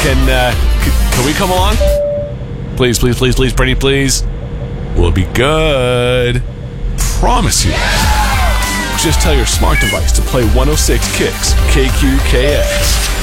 Can we come along? Please, please, please, please, Brittany, please. We'll be good. Promise you. Just tell your smart device to play 106 Kicks, KQKX.